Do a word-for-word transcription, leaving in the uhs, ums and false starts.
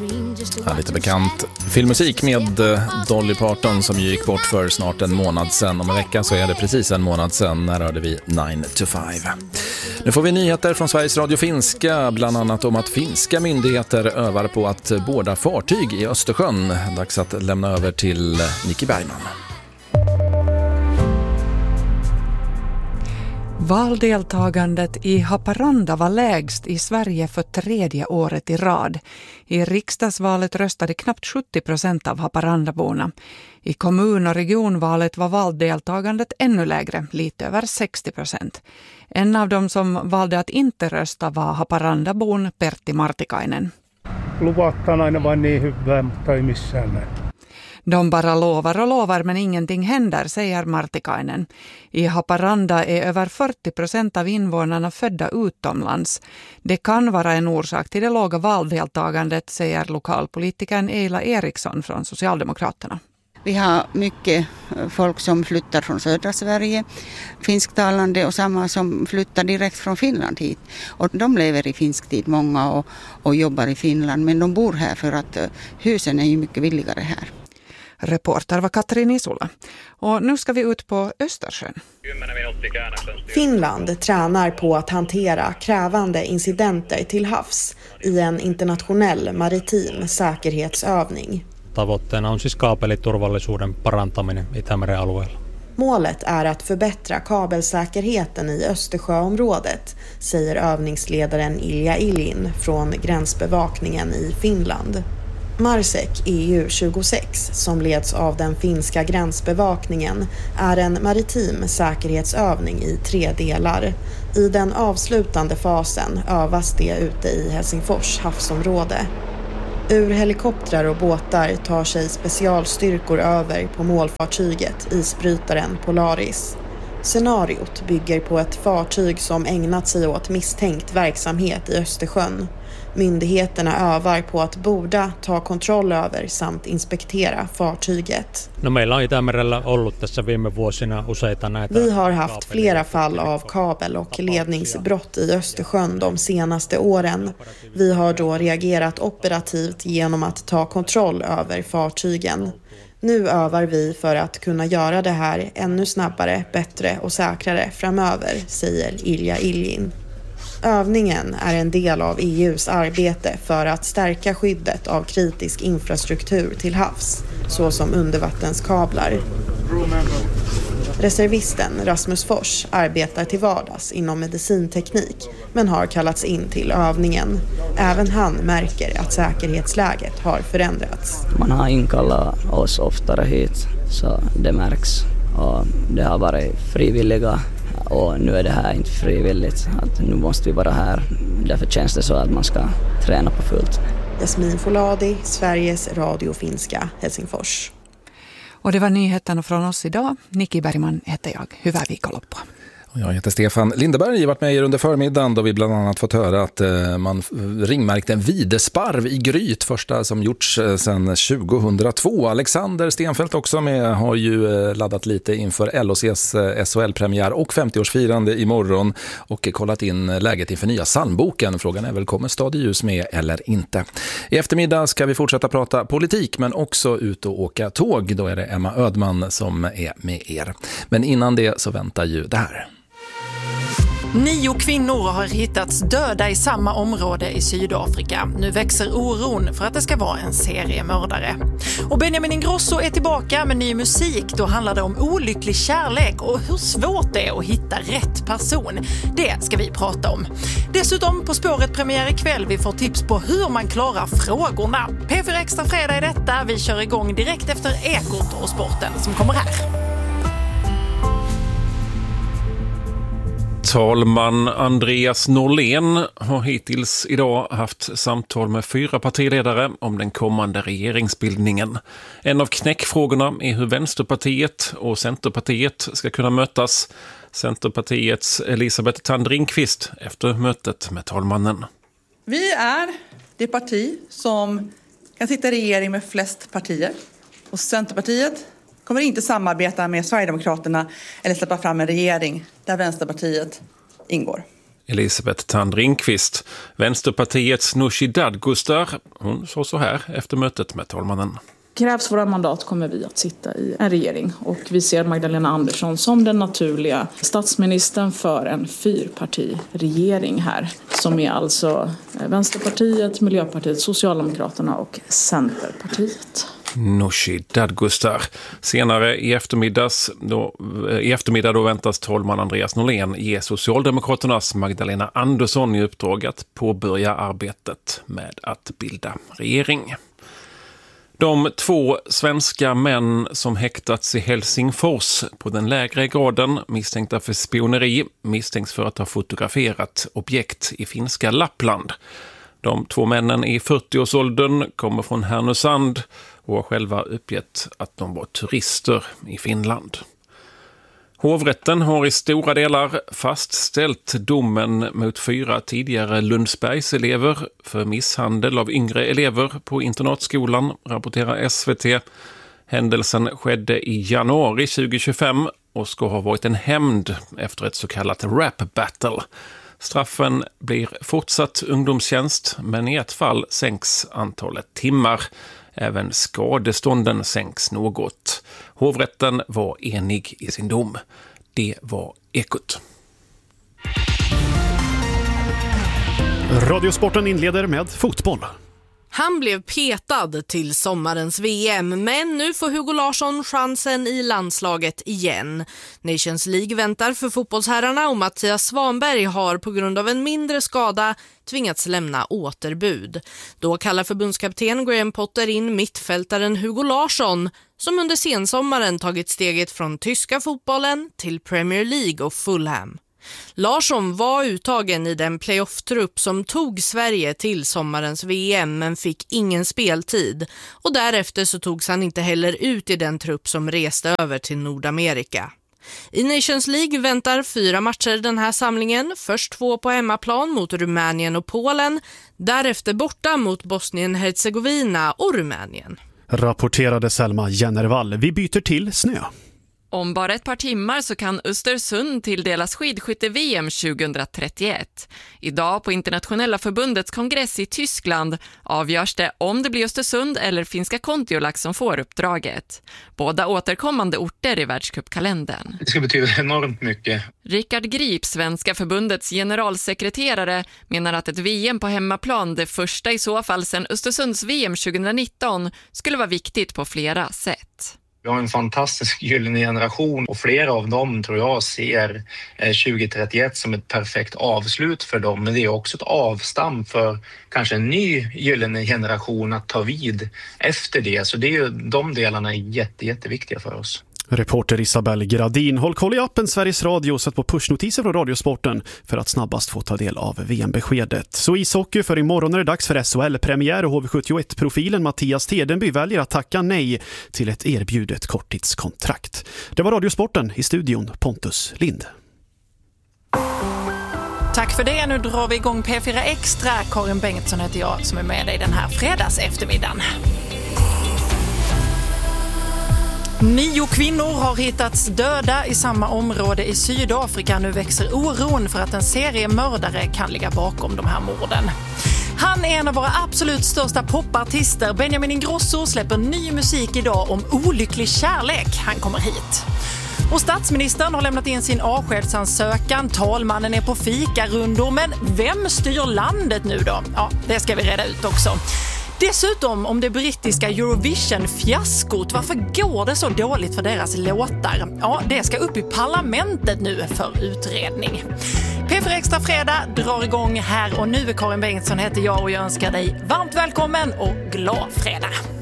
Ja, lite bekant filmmusik med Dolly Parton som ju gick bort för snart en månad sedan. Om en vecka så är det precis en månad sedan när hörde vi nine to five. Nu får vi nyheter från Sveriges Radio Finska, bland annat om att finska myndigheter övar på att båda fartyg i Östersjön. Dags att lämna över till Nicky Bergman. Valdeltagandet i Haparanda var lägst i Sverige för tredje året i rad. I riksdagsvalet röstade knappt sjuttio procent av Haparandaborna. I kommun- och regionvalet var valdeltagandet ännu lägre, lite över sextio procent. En av dem som valde att inte rösta var Haparandabon Pertti Martikainen. Luvattaan aina vain niin hyvää, mutta ei missään näin. De bara lovar och lovar men ingenting händer, säger Martikainen. I Haparanda är över fyrtio procent av invånarna födda utomlands. Det kan vara en orsak till det låga valdeltagandet, säger lokalpolitikern Eila Eriksson från Socialdemokraterna. Vi har mycket folk som flyttar från södra Sverige, finsktalande och samma som flyttar direkt från Finland hit. Och de lever i finsktid många och, och jobbar i Finland, men de bor här för att husen är ju mycket billigare här. Reporter var Katrin Isola. Och nu ska vi ut på Östersjön. Finland tränar på att hantera krävande incidenter till havs i en internationell maritim säkerhetsövning. Tavoitteena on siis kaapeliturvallisuuden parantaminen Itämeren alueella. Målet är att förbättra kabelsäkerheten i Östersjöområdet, säger övningsledaren Ilja Iljin från gränsbevakningen i Finland. Marsek E U tjugosex, som leds av den finska gränsbevakningen, är en maritim säkerhetsövning i tre delar. I den avslutande fasen övas det ute i Helsingfors havsområde. Ur helikoptrar och båtar tar sig specialstyrkor över på målfartyget isbrytaren Polaris. Scenariot bygger på ett fartyg som ägnat sig åt misstänkt verksamhet i Östersjön. Myndigheterna övar på att borda, ta kontroll över samt inspektera fartyget. No, meillä on Itämerellä ollut tässä viime vuosina useita näitä. Vi har haft flera fall av kabel- och ledningsbrott i Östersjön de senaste åren. Vi har då reagerat operativt genom att ta kontroll över fartygen. Nu övar vi för att kunna göra det här ännu snabbare, bättre och säkrare framöver, säger Ilja Iljin. Övningen är en del av E U:s arbete för att stärka skyddet av kritisk infrastruktur till havs, såsom undervattenskablar. Reservisten Rasmus Fors arbetar till vardags inom medicinteknik men har kallats in till övningen. Även han märker att säkerhetsläget har förändrats. Man har inkallat oss oftare hit så det märks och det har varit frivilliga. Och nu är det här inte frivilligt, att nu måste vi vara här. Därför känns det så att man ska träna på fullt. Jasmin Foladi, Sveriges Radio Finska, Helsingfors. Och det var nyheterna från oss idag. Nicky Bergman heter jag. Hyvää viikonloppua. Jag heter Stefan Lindeberg, har varit med er under förmiddagen då vi bland annat fått höra att man ringmärkte en videsparv i Gryt, första som gjorts sedan tjugohundratvå. Alexander Stenfeldt också med, har ju laddat lite inför L O C:s S H L-premiär och femtioårsfirande imorgon och kollat in läget inför nya Salmboken. Frågan är väl, kommer Stad i ljus med eller inte? I eftermiddag ska vi fortsätta prata politik men också ut och åka tåg. Då är det Emma Ödman som är med er. Men innan det så väntar ju det här. Nio kvinnor har hittats döda i samma område i Sydafrika. Nu växer oron för att det ska vara en seriemördare. Och Benjamin Ingrosso är tillbaka med ny musik. Då handlar det om olycklig kärlek och hur svårt det är att hitta rätt person. Det ska vi prata om. Dessutom På spåret premiär ikväll. Vi får tips på hur man klarar frågorna. P fyra Extra fredag är detta. Vi kör igång direkt efter Ekot och sporten som kommer här. Talman Andreas Norlén har hittills idag haft samtal med fyra partiledare om den kommande regeringsbildningen. En av knäckfrågorna är hur Vänsterpartiet och Centerpartiet ska kunna mötas. Centerpartiets Elisabeth Thand Ringqvist efter mötet med talmannen. Vi är det parti som kan sitta i regering med flest partier. Och Centerpartiet kommer inte samarbeta med Sverigedemokraterna eller släppa fram en regering där Vänsterpartiet ingår. Elisabeth Thand Ringqvist. Vänsterpartiets Nooshi Dadgostar, hon sa så här efter mötet med talmannen. Krävs våra mandat kommer vi att sitta i en regering och vi ser Magdalena Andersson som den naturliga statsministern för en fyrpartiregering här som är alltså Vänsterpartiet, Miljöpartiet, Socialdemokraterna och Centerpartiet. Nooshi Dadgostar. Senare i, eftermiddags då, i eftermiddag då väntas talman Andreas Norlén ge Socialdemokraternas Magdalena Andersson i uppdrag att påbörja arbetet med att bilda regering. De två svenska män som häktats i Helsingfors på den lägre graden misstänkta för spioneri misstänks för att ha fotograferat objekt i finska Lappland. De två männen i fyrtioårsåldern kommer från Härnösand och har själva uppgett att de var turister i Finland. Hovrätten har i stora delar fastställt domen mot fyra tidigare Lundsbergselever för misshandel av yngre elever på internatskolan, rapporterar S V T. Händelsen skedde i januari tjugohundratjugofem och ska ha varit en hämnd efter ett så kallat rap battle. Straffen blir fortsatt ungdomstjänst, men i ett fall sänks antalet timmar. Även skadestånden sänks något. Hovrätten var enig i sin dom. Det var Ekot. Radiosporten inleder med fotboll. Han blev petad till sommarens V M, men nu får Hugo Larsson chansen i landslaget igen. Nations League väntar för fotbollsherrarna och Mattias Svanberg har på grund av en mindre skada tvingats lämna återbud. Då kallar förbundskapten Graham Potter in mittfältaren Hugo Larsson som under sensommaren tagit steget från tyska fotbollen till Premier League och Fulham. Larsson var uttagen i den playoff-trupp som tog Sverige till sommarens V M men fick ingen speltid och därefter så togs han inte heller ut i den trupp som reste över till Nordamerika. I Nations League väntar fyra matcher den här samlingen, först två på hemmaplan mot Rumänien och Polen, därefter borta mot Bosnien-Hercegovina och Rumänien. Rapporterade Selma Jennervall. Vi byter till snö. Om bara ett par timmar så kan Östersund tilldelas skidskytte-V M tjugohundratrettioett. Idag på Internationella förbundets kongress i Tyskland avgörs det om det blir Östersund eller finska Kontiolax som får uppdraget. Båda återkommande orter i världscupkalendern. Det ska betyda enormt mycket. Rickard Grip, Svenska förbundets generalsekreterare, menar att ett V M på hemmaplan, det första i så fall sedan Östersunds V M tjugohundranitton, skulle vara viktigt på flera sätt. Vi har en fantastisk gyllene generation och flera av dem tror jag ser tjugohundratrettioett som ett perfekt avslut för dem. Men det är också ett avstamp för kanske en ny gyllene generation att ta vid efter det. Så det är ju, de delarna är jätte, jätteviktiga för oss. Reporter Isabel Gradin. Håll koll i appen Sveriges Radio och sätt på pushnotiser från Radiosporten för att snabbast få ta del av V M-beskedet. Så ishockey, för imorgon är det dags för S H L-premiär och H V sjuttioett-profilen Mattias Tedenby väljer att tacka nej till ett erbjudet korttidskontrakt. Det var Radiosporten, i studion Pontus Lind. Tack för det. Nu drar vi igång P fyra Extra. Karin Bengtsson heter jag som är med dig den här fredags eftermiddagen. Nio kvinnor har hittats döda i samma område i Sydafrika. Nu växer oron för att en seriemördare kan ligga bakom de här morden. Han är en av våra absolut största popartister. Benjamin Ingrosso släpper ny musik idag om olycklig kärlek. Han kommer hit. Och statsministern har lämnat in sin avskedsansökan. Talmannen är på fikarundor. Men vem styr landet nu då? Ja, det ska vi reda ut också. Dessutom om det brittiska Eurovision-fiaskot. Varför går det så dåligt för deras låtar? Ja, det ska upp i parlamentet nu för utredning. P fyra Extra fredag drar igång här och nu. Karin Bengtsson heter jag och jag önskar dig varmt välkommen och glad fredag.